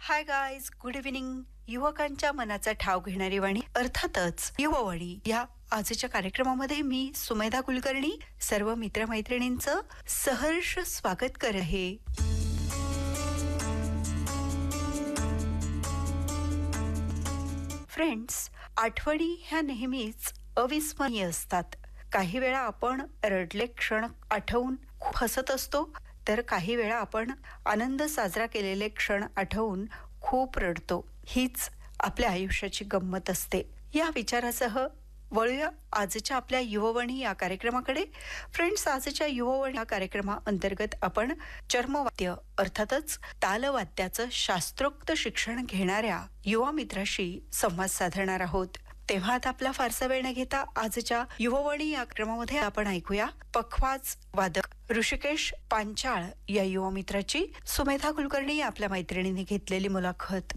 Hi guys, good evening. युवकांच्या मनाचा ठाव घेणारी वाणी अर्थातच युववाणी या आजच्या कार्यक्रमामध्ये मी सुमेधा कुलकर्णी सर्व मित्रमैत्रिणींचं सहर्ष स्वागत करत आहे. फ्रेंड्स, आठवणी ह्या नेहमीच अविस्मरणीय असतात. काही वेळा आपण रडले क्षण आठवून खूप हसत असतो, तर काही वेळा आपण आनंद साजरा केलेले क्षण आठवून खूप रडतो. हीच आपल्या आयुष्याची गंमत असते. या विचारासह वळूया आजच्या आपल्या युववाणी या कार्यक्रमाकडे. फ्रेंड्स, आजच्या युववाणी या कार्यक्रमाअंतर्गत आपण चर्मवाद्य अर्थातच तालवाद्याचं शास्त्रोक्त शिक्षण घेणाऱ्या युवा मित्राशी संवाद साधणार आहोत. तेव्हा आता आपला फारसा वेळ न घेता आजच्या युववाणी या कार्यक्रमामध्ये आपण ऐकूया पखवाज वादक ऋषिकेश पांचाळ या युवा मित्राची सुमेधा कुलकर्णी या आपल्या मैत्रिणीने घेतलेली मुलाखत.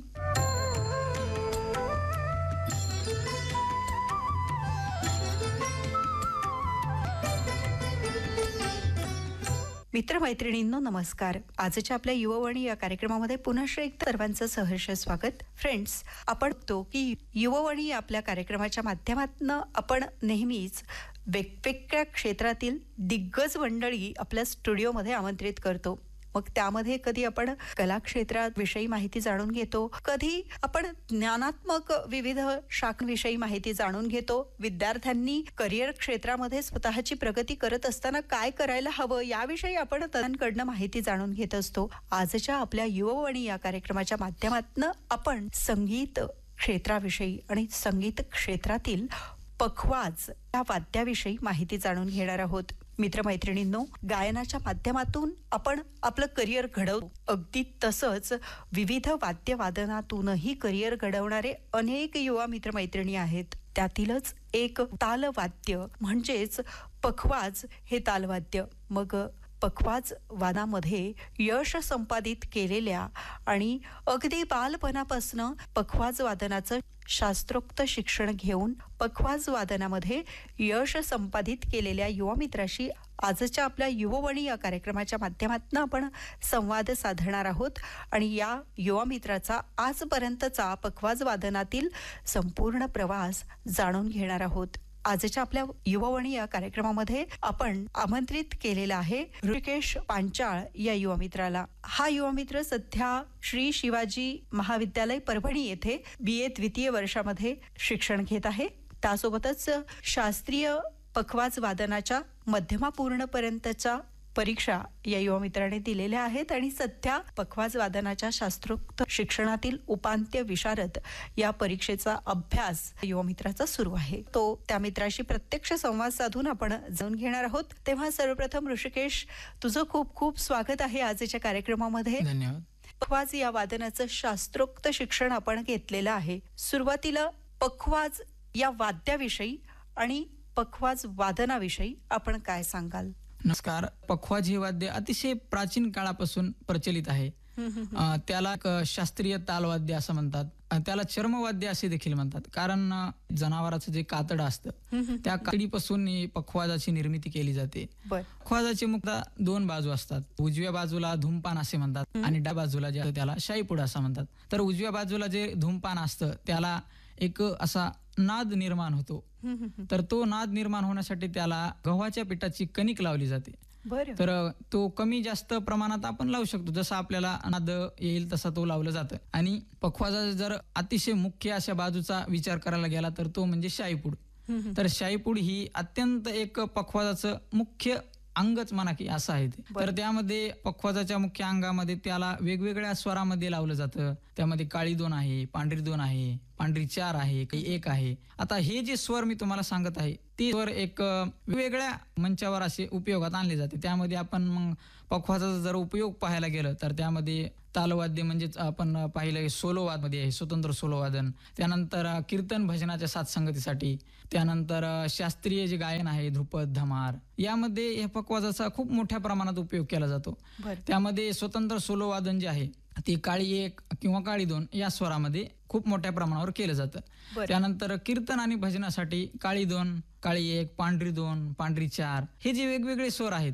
मित्रमैत्रिणींनो नमस्कार. आजच्या आपल्या युववाणी या कार्यक्रमामध्ये पुनश्च एकदा सर्वांचं सहर्ष स्वागत. फ्रेंड्स, आपण बघतो की युववाणी आपल्या कार्यक्रमाच्या माध्यमातून आपण नेहमीच वेगवेगळ्या क्षेत्रातील दिग्गज मंडळी आपल्या स्टुडिओमध्ये आमंत्रित करतो. मग त्यामध्ये कधी आपण कला क्षेत्राविषयी माहिती जाणून घेतो, कधी आपण ज्ञानात्मक विविध शाखांविषयी माहिती जाणून घेतो. विद्यार्थ्यांनी करिअर क्षेत्रामध्ये स्वतःची प्रगती करत असताना काय करायला हवं याविषयी आपण त्यांकडनं माहिती जाणून घेत असतो. आजच्या आपल्या युववाणी या कार्यक्रमाच्या माध्यमातून आपण संगीत क्षेत्राविषयी आणि संगीत क्षेत्रातील पखवाज या वाद्याविषयी माहिती जाणून घेणार आहोत. मित्रमैत्रिणींनो, गायनाच्या माध्यमातून आपण आपलं करिअर घडवतो. अगदी तसंच विविध वाद्यवादनातूनही करिअर घडवणारे अनेक युवा मित्रमैत्रिणी आहेत. त्यातीलच एक तालवाद्य म्हणजेच पखवाज हे तालवाद्य. मग पखवाज वादनामध्ये यश संपादित केलेल्या आणि अगदी बालपणापासून पखवाज वादनाचं शास्त्रोक्त शिक्षण घेऊन पखवाज वादनामध्ये यश संपादित केलेल्या युवा मित्राशी आजच्या आपल्या युववाणी या कार्यक्रमाच्या माध्यमातून आपण संवाद साधणार आहोत आणि या युवा मित्राचा आजपर्यंतचा पखवाज वादनातील संपूर्ण प्रवास जाणून घेणार आहोत. आजच्या आपल्या युववाणी या कार्यक्रमामध्ये आपण आमंत्रित केलेला आहे ऋषिकेश पांचाळ या युवा मित्राला. हा युवा मित्र सध्या श्री शिवाजी महाविद्यालय परभणी येथे BA द्वितीय वर्षामध्ये शिक्षण घेत आहे. त्यासोबतच शास्त्रीय पखवाज वादनाच्या मध्यमापूर्ण पर्यंतच्या परीक्षा या युवा मित्राने दिलेल्या आहेत आणि सध्या पखवाज वादनाच्या शास्त्रोक्त शिक्षणातील उपांत्य विशारद या परीक्षेचा अभ्यास युवा मित्राचा सुरू आहे. तो त्या मित्राशी प्रत्यक्ष संवाद साधून आपण जाणून घेणार आहोत. तेव्हा सर्वप्रथम ऋषिकेश, तुझं खूप खूप स्वागत आहे आजच्या कार्यक्रमामध्ये. धन्यवाद. पखवाज या वादनाचं शास्त्रोक्त शिक्षण आपण घेतलेलं आहे. सुरुवातीला पखवाज या वाद्याविषयी आणि पखवाज वादनाविषयी आपण काय सांगाल? नमस्कार. पखवाज हे वाद्य अतिशय प्राचीन काळापासून प्रचलित आहे. त्याला एक शास्त्रीय तालवाद्य असं म्हणतात. त्याला चर्मवाद्य असे देखील म्हणतात, कारण जनावराचं जे कातड असतं त्या कातडीपासून पखवाजाची निर्मिती केली जाते. पखवाजाची मुख्यतः दोन बाजू असतात. उजव्या बाजूला धूमपान असे म्हणतात आणि डाव्या बाजूला जे त्याला शाईपुड असं म्हणतात. तर उजव्या बाजूला जे धूमपान असतं त्याला एक असा नाद निर्माण होतो. तर तो नाद निर्माण होण्यासाठी त्याला गव्हाच्या पिठाची कणिक लावली जाते. तर तो कमी जास्त प्रमाणात आपण लावू शकतो, जसा आपल्याला नाद येईल तसा तो लावलं जातं. आणि पखवाजा जर अतिशय मुख्य अशा बाजूचा विचार करायला गेला तर तो म्हणजे शाईपूड. तर शाईपूड ही अत्यंत एक पखवाजाचं मुख्य अंगच म्हणा की असं आहे ते. तर त्यामध्ये पखवाजाच्या मुख्य अंगामध्ये त्याला वेगवेगळ्या स्वरामध्ये लावलं जातं. त्यामध्ये काळी 2 आहे, पांढरी 2 आहे, पांढरी 4 आहे, काही 1 आहे. आता हे जे स्वर मी तुम्हाला सांगत आहे ते स्वर एक वेगवेगळ्या मंचावर असे उपयोगात आणले जाते. त्यामध्ये आपण मग पखवाजाचा जर उपयोग पाहायला गेलं तर त्यामध्ये तालवाद्य म्हणजेच आपण पाहिलं सोलोवादमध्ये आहे, स्वतंत्र सोलोवादन. त्यानंतर कीर्तन भजनाच्या साथसंगतीसाठी, त्यानंतर शास्त्रीय जे गायन आहे ध्रुपद धमार, यामध्ये या पखवाजाचा खूप मोठ्या प्रमाणात उपयोग केला जातो. त्यामध्ये स्वतंत्र सोलोवादन जे आहे ते काळी 1 किंवा काळी 2 या स्वरामध्ये खूप मोठ्या प्रमाणावर केलं जातं. त्यानंतर कीर्तन आणि भजनासाठी काळी 2, काळी 1, पांढरी 2, पांढरी 4 हे जे वेगवेगळे स्वर आहेत,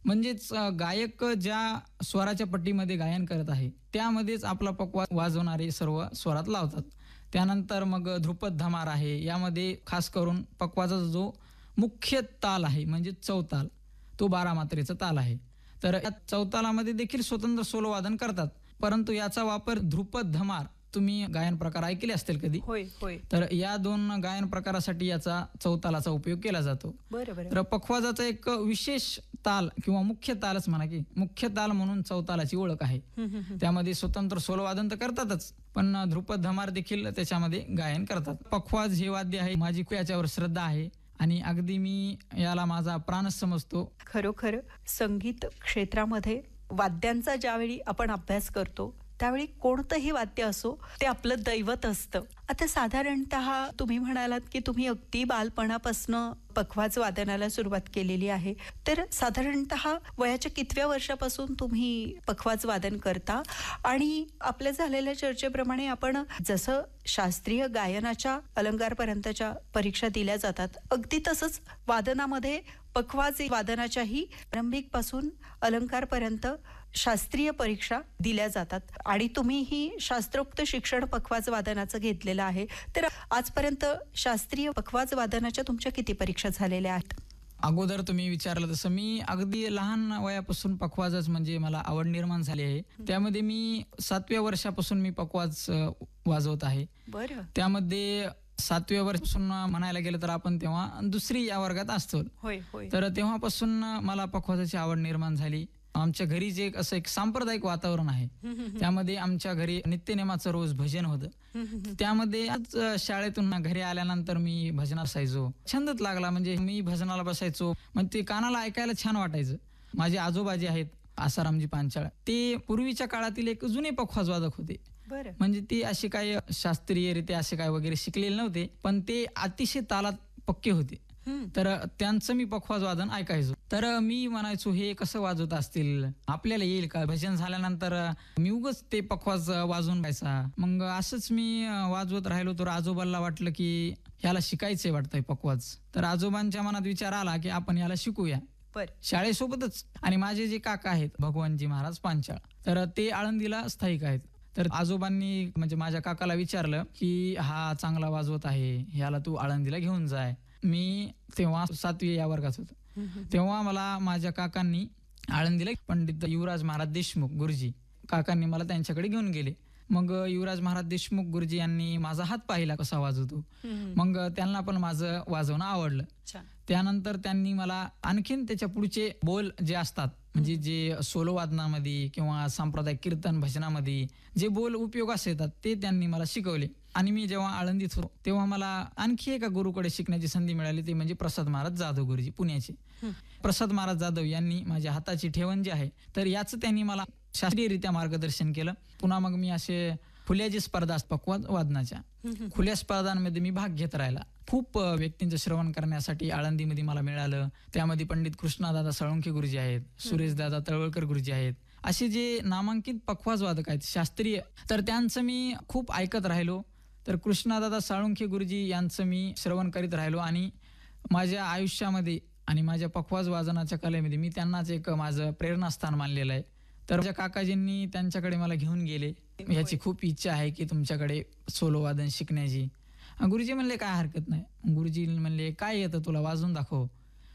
म्हणजेच गायक ज्या स्वराच्या पट्टीमध्ये गायन करत आहे त्यामध्येच आपला पखवाज वाजवणारे सर्व स्वरात लावतात. त्यानंतर मग ध्रुपद धमार आहे, यामध्ये खास करून पखवाजाचा जो मुख्य ताल आहे म्हणजे चौताल, तो 12 मात्रेचा ताल आहे. तर या चौतालामध्ये देखील स्वतंत्र सोलो वादन करतात, परंतु याचा वापर ध्रुपद धमार तुम्ही गायन प्रकार ऐकले असतील कधी. होय होय. तर या 2 गायन प्रकारासाठी याचा चौतालाचा उपयोग केला जातो. बरोबर. तर पखवाजाचा एक विशेष ताल किंवा मुख्य तालच म्हणा की मुख्य ताल म्हणून चौतालाची ओळख आहे. त्यामध्ये स्वतंत्र सोलो वादन तर करतातच, पण ध्रुपद धमार देखील त्याच्यामध्ये गायन करतात. पखवाज हे वाद्य आहे, माझी याच्यावर श्रद्धा आहे आणि अगदी मी याला माझा प्राणच समजतो. खरोखर संगीत क्षेत्रामध्ये वाद्यांचा ज्यावेळी आपण अभ्यास करतो त्यावेळी कोणतंही वाद्य असो ते आपलं दैवत असतं. आता साधारणतः तुम्ही म्हणालात की तुम्ही अगदी बालपणापासनं पखवाज वादनाला सुरुवात केलेली आहे, तर साधारणतः वयाच्या कितव्या वर्षापासून तुम्ही पखवाज वादन करता? आणि आपल्या झालेल्या चर्चेप्रमाणे आपण जसं शास्त्रीय गायनाच्या अलंकारपर्यंतच्या परीक्षा दिल्या जातात, अगदी तसंच वादनामध्ये पखवाज वादनाच्याही प्रारंभिक पासून अलंकारपर्यंत शास्त्रीय परीक्षा दिल्या जातात आणि तुम्हीही शास्त्रोक्त शिक्षण पखवाज वादनाचं घेतलेलं आहे. तर आजपर्यंत शास्त्रीय पखवाज वादनाच्या तुमच्या किती परीक्षा झालेल्या आहेत? अगोदर तुम्ही विचारलं तसं मी अगदी लहान वयापासून पखवाजच म्हणजे मला आवड निर्माण झाली आहे. त्यामध्ये मी 7व्या वर्षापासून मी पखवाज वाजवत आहे. बरं. त्यामध्ये 7व्या वर्षापासून म्हणायला गेलं तर आपण तेव्हा 2री या वर्गात असतो. होय होय. तर तेव्हापासून मला पखवाजाची आवड निर्माण झाली. आमच्या घरी जे असं एक सांप्रदायिक वातावरण आहे, त्यामध्ये आमच्या घरी नित्यनेमाचं रोज भजन होतं. त्यामध्ये आज शाळेतून घरी आल्यानंतर मी भजनात बसायचो. छंदच लागला, म्हणजे मी भजनाला बसायचो, मग ते कानाला ऐकायला छान वाटायचं. माझे आजोबा जे आहेत आसारामजी पांचाळ, ते पूर्वीच्या काळातील एक जुने पखवाज वादक होते. बरं. म्हणजे ते असे काय शास्त्रीयरित्या असे काय वगैरे शिकलेले नव्हते, पण ते अतिशय तालात पक्के होते. तर त्यांचं मी पखवाज वादन ऐकायचो. तर मी म्हणायचो हे कसं वाजवत असतील, आपल्याला येईल का? भजन झाल्यानंतर मी उगाच ते पखवाज वाजवून पाहायचा. मग असंच मी वाजवत राहिलो, तर आजोबांना वाटलं की ह्याला शिकायचंय वाटतंय पखवाज. तर आजोबांच्या मनात विचार आला की आपण याला शिकूया शाळेसोबतच. आणि माझे जे काका आहेत भगवानजी महाराज पांचाळ, तर ते आळंदीला स्थायिक आहेत. तर आजोबांनी म्हणजे माझ्या काकाला विचारलं की हा चांगला वाजवत आहे, ह्याला तू आळंदीला घेऊन जाय. मी तेव्हा 7वी या वर्गात होतो. तेव्हा मला माझ्या काकांनी आळंदीला पंडित युवराज महाराज देशमुख गुरुजी काकांनी मला त्यांच्याकडे घेऊन गेले. मग युवराज महाराज देशमुख गुरुजी यांनी माझा हात पाहिला कसा वाजवतो. मग त्यांना पण माझं वाजवणं आवडलं. त्यानंतर त्यांनी मला आणखीन त्याच्या पुढचे बोल जे असतात, म्हणजे जे सोलो वादनामध्ये किंवा सांप्रदायिक कीर्तन भजनामध्ये जे बोल उपयोगास येतात ते त्यांनी मला शिकवले. आणि मी जेव्हा आळंदीत होतो तेव्हा मला आणखी एका गुरुकडे शिकण्याची संधी मिळाली, ते म्हणजे प्रसाद महाराज जाधव गुरुजी पुण्याचे. प्रसाद महाराज जाधव यांनी माझ्या हाताची ठेवण जी आहे तर याचं त्यांनी मला शास्त्रीयरित्या मार्गदर्शन केलं. पुन्हा मग मी असे खुल्या जी स्पर्धा पखवाज वादनाच्या खुल्या स्पर्धांमध्ये मी भाग घेत राहिला. खूप व्यक्तींचं श्रवण करण्यासाठी आळंदीमध्ये मला मिळालं. त्यामध्ये पंडित कृष्णादादा साळुंखे गुरुजी आहेत, सुरेशदादा तळवळकर गुरुजी आहेत, असे जे नामांकित पखवाज वादक आहेत शास्त्रीय, तर त्यांचं मी खूप ऐकत राहिलो. तर कृष्णादादा साळुंखे गुरुजी यांचं मी श्रवण करीत राहिलो आणि माझ्या आयुष्यामध्ये आणि माझ्या पखवाज वादनाच्या कलेमध्ये मी त्यांनाच एक माझं प्रेरणास्थान मानलेलं आहे. तर माझ्या काकाजींनी त्यांच्याकडे मला घेऊन गेले. ह्याची खूप इच्छा आहे की तुमच्याकडे सोलो वादन शिकण्याची. गुरुजी म्हणले काय हरकत नाही. गुरुजी म्हणले काय येतं तुला, वाजवून दाखव.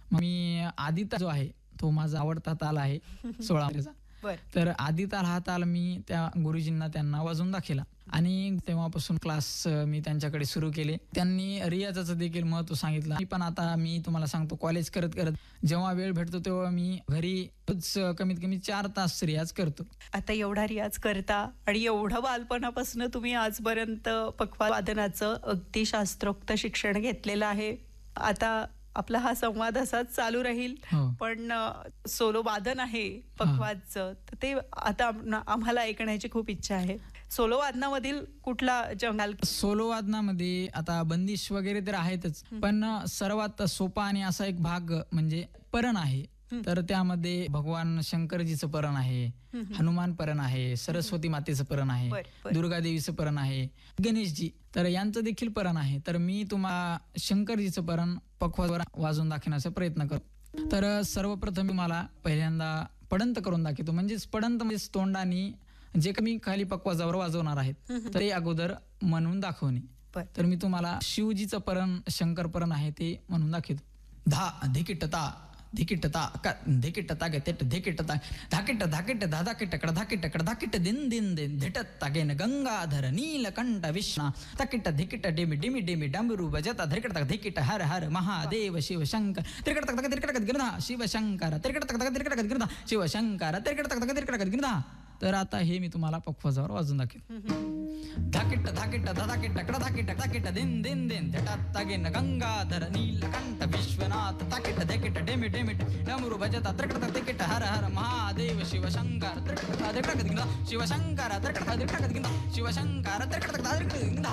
मी आदिता जो आहे तो माझा आवडता ताल आहे 16 चा. तर आदिताल हा ताल मी त्या गुरुजींना त्यांना वाजवून दाखवला आणि तेव्हापासून क्लास मी त्यांच्याकडे सुरू केले. त्यांनी रियाजाचं देखील महत्व सांगितलं. पण आता मी तुम्हाला सांगतो, कॉलेज करत करत जेव्हा वेळ भेटतो तेव्हा मी घरी कमीत कमी 4 तास रियाज करतो. आता एवढा रियाज करता आणि एवढं बालपणापासून तुम्ही आजपर्यंत पखवाज वादनाचं अगदी शास्त्रोक्त शिक्षण घेतलेलं आहे. आता आपला हा संवाद असाच चालू राहील. पण सोलो वादन आहे पखवाजचं, तर ते आता आम्हाला ऐकण्याची खूप इच्छा आहे. सोलो वादनामधील कुठला जंगाल? सोलो वादनामध्ये आता बंदिश वगैरे तर आहेतच, पण सर्वात सोपा आणि असा एक भाग म्हणजे परण आहे. तर त्यामध्ये भगवान शंकरजीचं परण आहे, हनुमान परण आहे, सरस्वती मातेचं परण आहे, दुर्गा देवीचं परण आहे, गणेशजी तर यांचं देखील परण आहे. तर मी तुम्हाला शंकरजीचं परण पखवाजवर वाजवून दाखवण्याचा प्रयत्न करतो. तर सर्वप्रथम मला पहिल्यांदा पडंत करून दाखवतो. म्हणजेच पडंत म्हणजे तोंडाने जे काही खाली पकवाजावर वाजवणार आहेत तर ते अगोदर म्हणून दाखवणे. तर मी तुम्हाला शिवजीचं परण शंकर परण आहे ते म्हणून दाखवतो. धा धिकिटता धिकिटता का धिकिटता गे तेट धिकिटता धाकिट धाकिट धाधाकिट कड धाकिट कड धाकिट दिन दिन दिन धिटत तागेन गंगाधर नीलकंठ विष्णा तकिट धिकिट डिमि डिमि डिमि डंबरू बजता धिकिट तक धिकिट हर हर महादेव शिव शंकर त्रिकट तक तक त्रिकट गिरधा शिव शंकर त्रिकट तक तक त्रिकट गिरधा शिव शंकर त्रिकट तक तक त्रिकट गिरधा. तर आता हे मी तुम्हाला पखवाजावर वाजून दाखवेन. धाकिट धाकिट धाकिट कड धाकिट धाकिट दिन दिन दिन झटात तागेन गंगाधर नीलकंठ विश्वनाथ ताकिट धाकिट डेमि डेमि डमरू भजता त्रिकट तिकिट हर हर महादेव शिव शंकर त्रिकट त्रिकट गिंदा शिव शंकर त्रिकट त्रिकट गिंदा शिव शंकर त्रिकट त्रिकट गिंदा.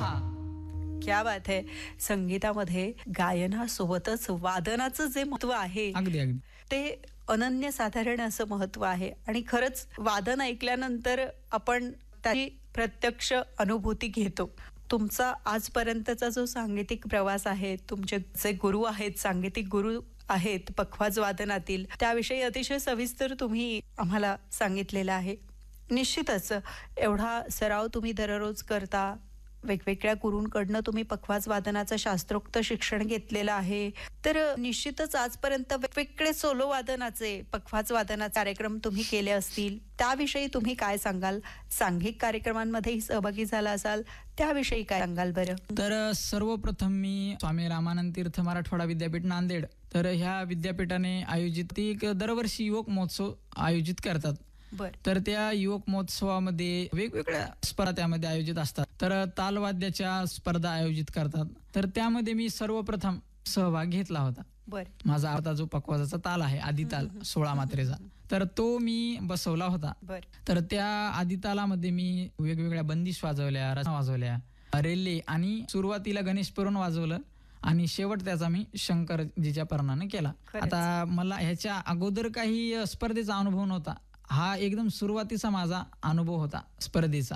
क्या बात आहे. संगीतामध्ये गायनासोबतच वादनाचं जे महत्व आहे अगदी अगदी ते अनन्यसाधारण असं महत्व आहे. आणि खरंच वादन ऐकल्यानंतर आपण त्याची प्रत्यक्ष अनुभूती घेतो. तुमचा आजपर्यंतचा जो सांगीतिक प्रवास आहे, तुमचे जे गुरु आहेत, सांगीतिक गुरु आहेत पखवाज वादनातील, त्याविषयी अतिशय सविस्तर तुम्ही आम्हाला सांगितलेलं आहे. निश्चितच एवढा सराव तुम्ही दररोज करता, वेगवेगळ्या गुरूंकडनं तुम्ही पखवाज वादनाचं शास्त्रोक्त शिक्षण घेतलेलं आहे, तर निश्चितच आजपर्यंत वेगवेगळे सोलो वादनाचे पखवाज वादनाचे कार्यक्रम तुम्ही केले असतील. त्याविषयी तुम्ही काय सांगाल? सांघिक कार्यक्रमांमध्येही सहभागी झाला असाल, त्याविषयी काय सांगाल बरं? तर सर्वप्रथम मी स्वामी रामानंद तीर्थ मराठवाडा विद्यापीठ नांदेड, तर ह्या विद्यापीठाने आयोजित एक दरवर्षी युवक महोत्सव आयोजित करतात. तर त्या युवक महोत्सवामध्ये वेगवेगळ्या स्पर्धा त्यामध्ये आयोजित असतात. तर तालवाद्याच्या स्पर्धा आयोजित करतात. तर त्यामध्ये मी सर्वप्रथम सहभाग घेतला होता. माझा आवडता जो पखवाजाचा ताल आहे आदिताल 16 मात्रेचा, तर तो मी बसवला होता. तर त्या आदितालामध्ये मी वेगवेगळ्या बंदिश वाजवल्या, रचना वाजवल्या, रेल्ले आणि सुरुवातीला गणेश पुराण वाजवलं आणि शेवट त्याचा मी शंकरजीच्या परणाने केला. आता मला ह्याच्या अगोदर काही स्पर्धेचा अनुभव नव्हता. हा एकदम सुरुवातीचा माझा अनुभव होता स्पर्धेचा.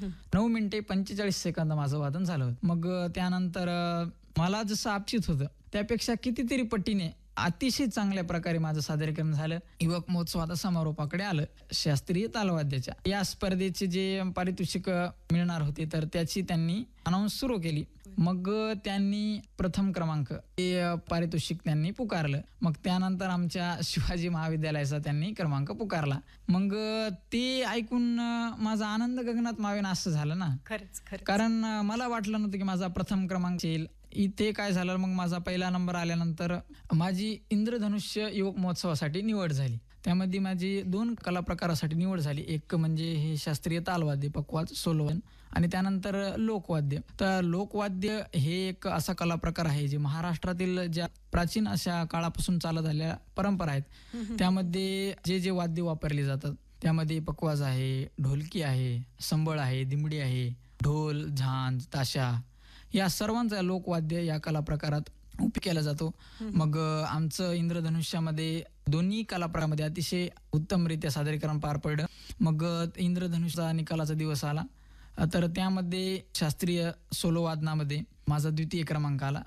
9 मिनिटे 45 सेकंद माझं वादन झालं होतं. मग त्यानंतर मला जसं अपेक्षित होतं त्यापेक्षा कितीतरी पटीने अतिशय चांगल्या प्रकारे माझं सादरीकरण झालं. युवक महोत्सव आता समारोपाकडे आलं शास्त्रीय तालवाद्याच्या. या स्पर्धेचे जे पारितोषिक मिळणार होते तर त्याची त्यांनी अनाऊन्स सुरू केली. मग त्यांनी प्रथम क्रमांक हे पारितोषिक त्यांनी पुकारलं. मग त्यानंतर आमच्या शिवाजी महाविद्यालयाचा त्यांनी क्रमांक पुकारला. मग ते ऐकून माझा आनंद गगनात मावेन असं झालं ना. कारण मला वाटलं नव्हतं की माझा प्रथम क्रमांक येईल. इथे काय झालं, मग माझा पहिला नंबर आल्यानंतर माझी इंद्रधनुष्य युवक महोत्सवासाठी निवड झाली. त्यामध्ये माझी 2 कला प्रकारासाठी निवड झाली. एक म्हणजे हे शास्त्रीय तालवाद्य पखवाज सोलोवन आणि त्यानंतर लोकवाद्य. तर लोकवाद्य हे एक असा कला प्रकार आहे जे महाराष्ट्रातील ज्या प्राचीन अशा काळापासून चालत आलेल्या परंपरा आहेत त्यामध्ये जे जे वाद्य वापरले जातात त्यामध्ये पखवाज आहे, ढोलकी आहे, संबळ आहे, दिमडी आहे, ढोल, झांज, ताशा या सर्वांचा लोकवाद्य या कला प्रकारात उपयोग केला जातो. मग आमचं इंद्रधनुष्यामध्ये दोन्ही कला प्रकारामध्ये अतिशय उत्तमरित्या सादरीकरण पार पडलं. मग इंद्रधनुष्याचा निकालाचा दिवस आला तर त्यामध्ये शास्त्रीय सोलो वादनामध्ये माझा 2य क्रमांक आला.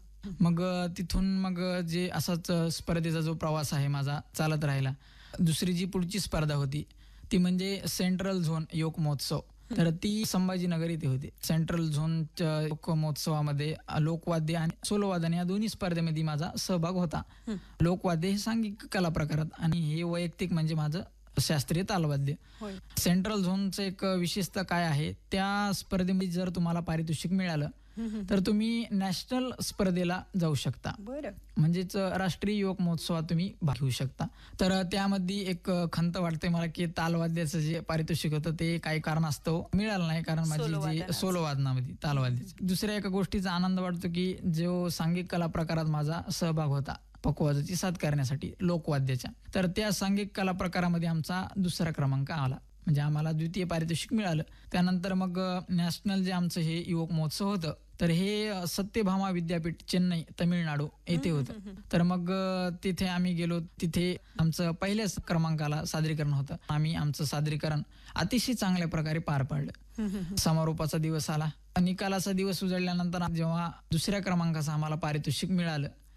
मग तिथून मग जे असाच स्पर्धेचा जो प्रवास आहे माझा चालत राहिला. दुसरी जी पुढची स्पर्धा होती ती म्हणजे सेंट्रल झोन योग महोत्सव. तर ती संभाजीनगर इथे होती. सेंट्रल झोनच्या योग महोत्सवामध्ये लोकवाद्य आणि सोलो वादन या दोन्ही स्पर्धेमध्ये माझा सहभाग होता. लोकवाद्य हे सांघिक कला प्रकारात आणि हे वैयक्तिक म्हणजे माझं शास्त्रीय तालवाद्य. सेंट्रल झोनचं एक विशेषता काय आहे, त्या स्पर्धेमध्ये जर तुम्हाला पारितोषिक मिळालं तर तुम्ही नॅशनल स्पर्धेला जाऊ शकता. म्हणजेच राष्ट्रीय युवक महोत्सवात तुम्ही भाग घेऊ शकता. तर त्यामध्ये एक खंत वाटते मला की तालवाद्याचं जे पारितोषिक होतं ते काही कारणास्तव मिळालं नाही, कारण माझी जी सोलो वादनामध्ये तालवाद्याची. दुसऱ्या एका गोष्टीचा आनंद वाटतो की जो सांघिक कला प्रकारात माझा सहभाग होता पखवाजाची साथ करण्यासाठी लोकवाद्याच्या, तर त्या सांघिक कला प्रकारामध्ये आमचा 2रा क्रमांक आला. म्हणजे आम्हाला 2य पारितोषिक मिळालं. त्यानंतर मग नॅशनल जे आमचं हे युवक महोत्सव होतं तर हे सत्यभामा विद्यापीठ चेन्नई तामिळनाडू येथे होतं. तर मग तिथे आम्ही गेलो. तिथे आमचं पहिल्याच क्रमांकाला सादरीकरण होतं. आम्ही आमचं सादरीकरण अतिशय चांगल्या प्रकारे पार पाडलं. समारोपाचा दिवस आला. निकालाचा दिवस उजळल्यानंतर जेव्हा 2ऱ्या क्रमांकाचं आम्हाला पारितोषिक मिळालं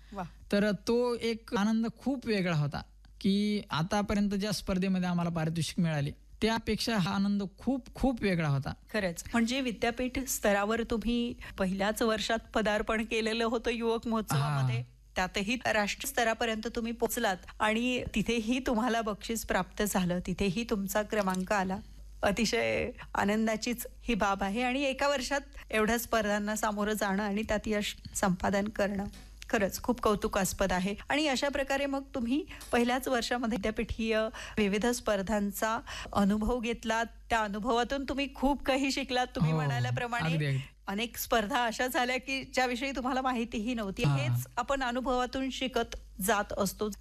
वा. तर तो एक आनंद खूप वेगळा होता की आतापर्यंत ज्या स्पर्धेमध्ये आम्हाला पारितोषिक मिळाले त्यापेक्षा हा आनंद खूप खूप वेगळा होता. खरंच म्हणजे विद्यापीठ स्तरावर तुम्ही पहिल्याच वर्षात पदार्पण केलेलं होतं युवक महोत्सवामध्ये, त्यातही राष्ट्रीय स्तरापर्यंत तुम्ही पोहोचलात आणि तिथेही तुम्हाला बक्षीस प्राप्त झालं, तिथेही तुमचा क्रमांक आला. अतिशय आनंदाचीच ही बाब आहे आणि एका वर्षात एवढ्या स्पर्धांना सामोरं जाणं आणि त्यात यश संपादन करणं खरंच खूप कौतुकास्पद आहे. आणि अशा प्रकारे मग तुम्ही पहिल्याच वर्षामध्ये विद्यापीठीय विविध स्पर्धांचा अनुभव घेतलात. त्या अनुभवातून तुम्ही खूप काही शिकलात. तुम्ही हो, म्हणाल्याप्रमाणे अगदी. अनेक स्पर्धा अशा झाल्या की ज्याविषयी तुम्हाला माहितीही नव्हती. हेच आपण अनुभवातून शिकत जात असतो.